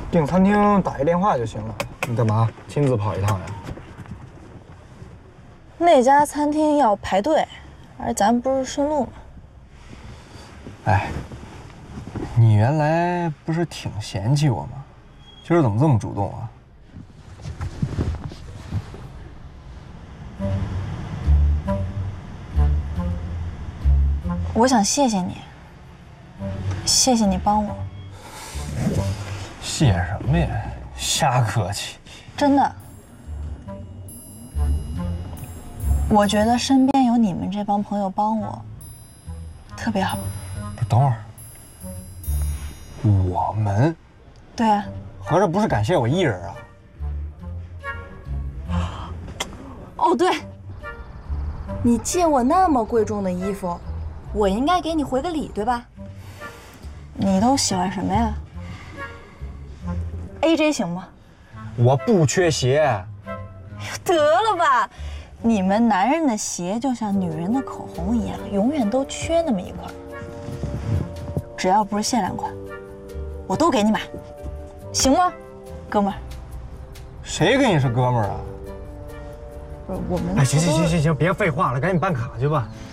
订餐厅打一电话就行了。你干嘛亲自跑一趟呀？ 那家餐厅要排队，而咱不是顺路吗？ 哎，你原来不是挺嫌弃我吗？今儿怎么这么主动啊？ 我想谢谢你，谢谢你帮我。 谢什么呀？瞎客气。 真的，我觉得身边有你们这帮朋友帮我，特别好。 不是，等会儿，我们？ 对啊， 合着不是感谢我一人啊？ 哦对，你借我那么贵重的衣服，我应该给你回个礼，对吧？你都喜欢什么呀 ？AJ 行吗？ 我不缺鞋。 得了吧，你们男人的鞋就像女人的口红一样，永远都缺那么一款。只要不是限量款，我都给你买，行吗，哥们儿？ 谁跟你是哥们儿啊？ 不是我们。 哎，行，别废话了，赶紧办卡去吧。